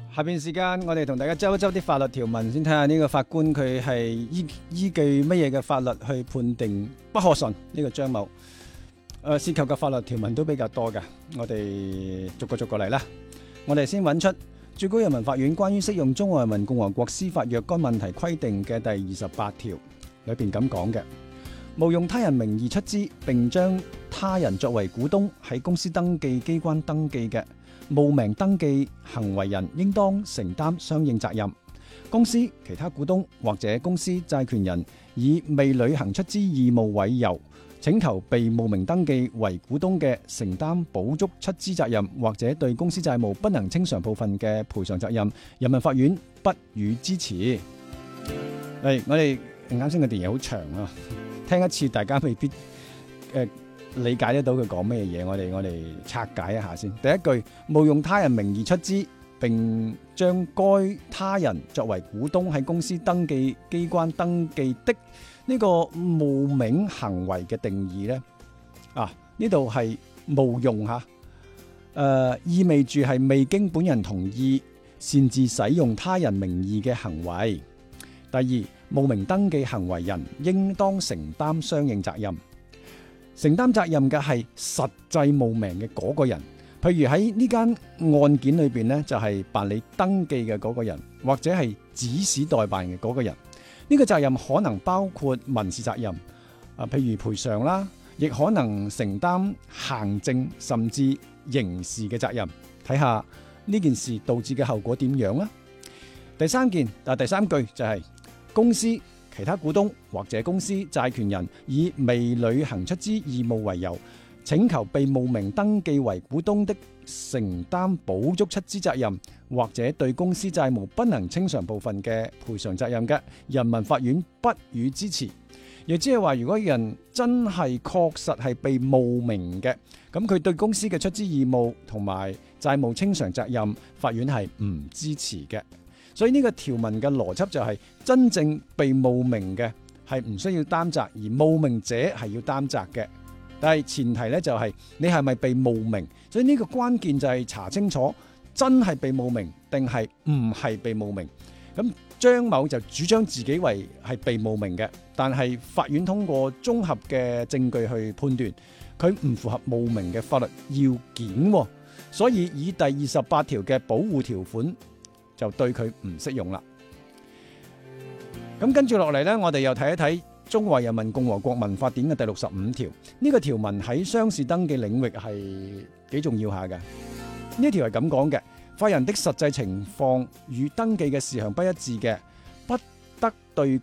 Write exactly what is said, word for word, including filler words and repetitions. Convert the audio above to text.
下邊時間我哋同大家周一周啲法律條文，先睇下呢個法官佢係依依據乜嘢嘅法律去判定不可信呢個張某。誒、呃、涉及嘅法律條文都比較多嘅，我哋逐個逐個嚟啦。我哋先揾出最高人民法院關於適用《中華人民共和國司法若干問題規定》嘅第二十八條裏邊咁講嘅：冒用他人名義出資並將他人作為股東喺公司登記機關登記嘅，冒名登記行為人應當承擔相應責任。公司其他股東或者公司債權人以未履行出資義務為由，請求被冒名登記為股東嘅承擔補足出資責任，或者對公司債務不能清償部分嘅賠償責任，人民法院不予支持。嚟，我哋啱先嘅電影好長啊，聽一次大家未必誒、呃、理解得到佢講咩嘢，我哋我哋拆解一下先。第一句，冒用他人名義出資並將該他人作為股東喺公司登記機關登記的呢個冒名行為嘅定義呢，啊呢度係冒用吓，誒、呃、意味住係未經本人同意擅自使用他人名義嘅行為。第二，冒名登記行為人應當承擔相應責任。承擔責任嘅係實際冒名嘅嗰個人，譬如喺呢間案件裏邊呢，就係辦理登記嘅嗰個人，或者係指使代辦嘅嗰個人。呢個責任可能包括民事責任，啊，譬如賠償啦，亦可能承擔行政甚至刑事嘅責任。睇下呢件事導致嘅後果點樣啦。第三件，啊，第三句就係公司其他股東或者公司債權人以未履行出資義務為由，請求被冒名登記為股東的承擔補足出資責任，或者對公司債務不能清償部分嘅賠償責任嘅，人民法院不予支持。亦即係話，如果人真係確實係被冒名嘅，咁佢對公司嘅出資義務同埋債務清償責任，法院係唔支持嘅。所以呢個條文嘅邏輯就係，真正被冒名嘅係唔需要擔責，而冒名者係要擔責嘅。但係前提咧就係你係咪被冒名，所以呢個關鍵就係查清楚真係被冒名定係唔係被冒名。咁張某就主張自己為係被冒名嘅，但係法院通過綜合嘅證據去判斷佢唔符合冒名嘅法律要件，所以以第二十八條嘅保護條款就對佢唔適用啦。咁跟住落嚟呢，我哋又睇一睇中華人民共和國民法典嘅第六十五條，呢個條文喺商事登記領域係幾重要下嘅。呢條係咁講嘅：法人的實際情況與登記嘅事項不一致嘅，不得對